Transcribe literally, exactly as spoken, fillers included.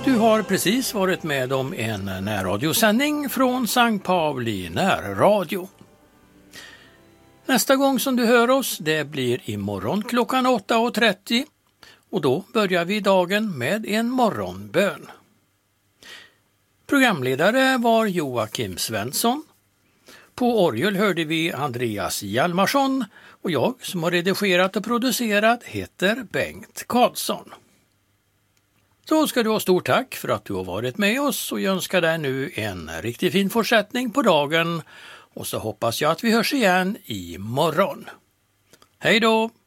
Du har precis varit med om en närradiosändning från Sankt Pauli närradio. Nästa gång som du hör oss, det blir imorgon klockan åtta och trettio och då börjar vi dagen med en morgonbön. Programledare var Joakim Svensson. På orgel hörde vi Andreas Hjalmarsson och jag som har redigerat och producerat heter Bengt Karlsson. Så ska du ha stort tack för att du har varit med oss och jag önskar dig nu en riktigt fin fortsättning på dagen och så hoppas jag att vi hörs igen imorgon. Hej då!